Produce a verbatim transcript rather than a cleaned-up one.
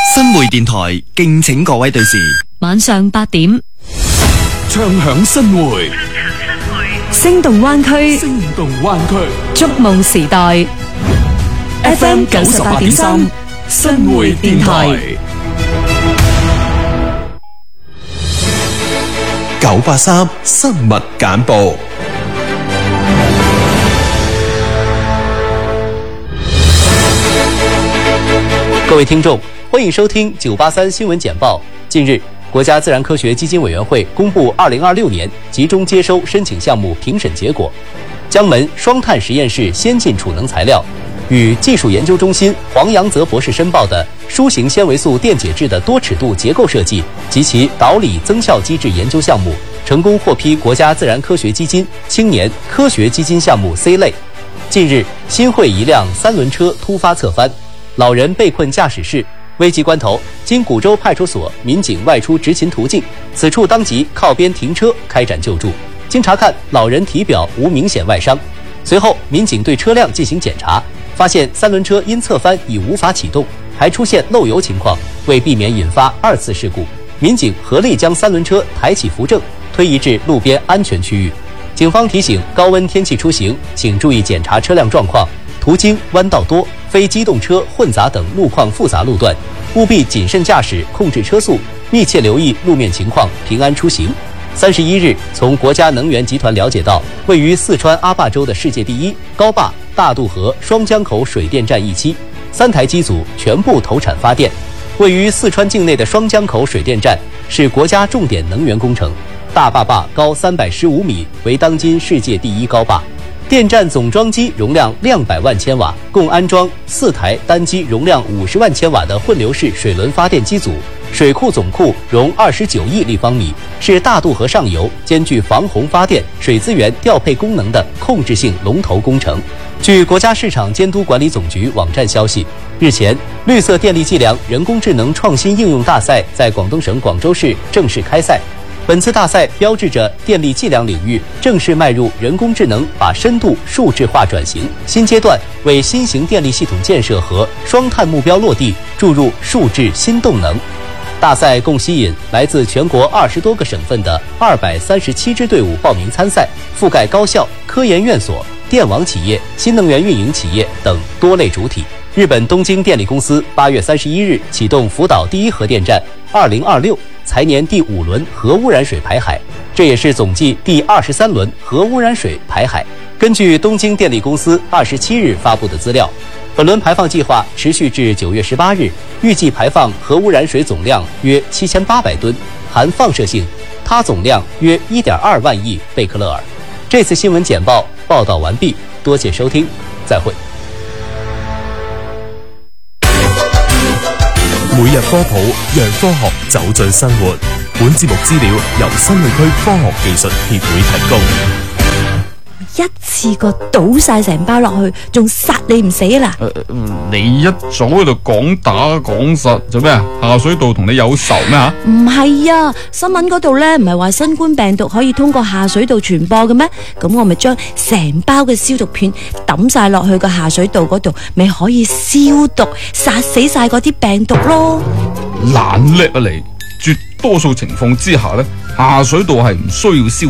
新會電台敬請各位對視。 晚上八點， 唱響新會， 聲動灣區， 聲動灣區， 觸夢時代。F M 九十八點三，新會電台。 九八三新聞簡報。 各位聽眾，歡迎收聽九八三新聞簡報。近日，國家自然科學基金委員會公布二零二六年集中接收申請項目評審結果。江門雙碳實驗室先進儲能材料與技術研究中心黃陽澤博士申報的輸型纖維素電解質的多尺度結構設計及其導理增效機制研究項目，成功獲批國家自然科學基金青年科學基金項目 C 類。近日，新會一輛三輪車突發側翻，老人被困駕駛室，危急關頭，經古州派出所民警外出執勤途徑，此處當即靠邊停車開展救助。經查看，老人體表無明顯外傷。隨後，民警對車輛進行檢查，發現三輪車因側翻已無法啟動，還出現漏油情況。為避免引發二次事故，民警合力將三輪車抬起扶正，推移至路邊安全區域。警方提醒高溫天氣出行，請注意檢查車輛狀況，途經彎道多、非機動車混雜等路況複雜路段，務必謹慎駕駛，控制車速，密切留意路面情況，平安出行。三十一日，從國家能源集團了解到，位於四川阿壩州的世界第一高壩大渡河雙江口水電站一期，三台機組全部投產發電。位於四川境內的雙江口水電站是國家重點能源工程，大壩壩高三百十五米，為當今世界第一高壩。電站總裝機容量兩百萬千瓦，共安裝四台單機容量五十萬千瓦的混流式水輪發電機組，水庫總庫容二十九億立方米，是大渡河上游兼具防洪發電、水資源調配功能的控制性龍頭工程。據國家市場監督管理總局網站消息，日前，綠色電力計量人工智能創新應用大賽在廣東省廣州市正式開賽。本次大賽標誌着電力計量領域正式邁入人工智能把深度數字化轉型新階段，為新型電力系統建設和雙碳目標落地注入數字新動能。大賽共吸引來自全國二十多個省份的二百三十七支隊伍報名參賽，覆蓋高校、科研院所、電網企業、新能源運營企業等多類主體。日本東京電力公司八月三十一日啟動福島第一核電站二零二六財年第五輪核污染水排海，這也是總計第二十三輪核污染水排海。根據東京電力公司二十七日發布的資料，本輪排放計劃持續至九月十八日，預計排放核污染水總量約七千八百噸，含放射性，它總量約一點二萬億貝克勒爾。這次新聞簡報報道完畢，多謝收聽，再會。 每日科普，讓科學走進生活。本節目資料由新會區科學技術協會提供。 一次過倒晒成包落去，仲殺你唔死啦！ 呃、你一早喺度講打講實做咩啊？下水道同你有仇咩吓？ 唔係啊，新聞嗰度咧唔係話新冠病毒可以通過下水道傳播嘅咩？咁我咪將成包嘅消毒片抌晒落去個下水道嗰度，咪可以消毒殺死晒嗰啲病毒咯。 懶叻啊你！絕多數情況之下咧，下水道係唔需要消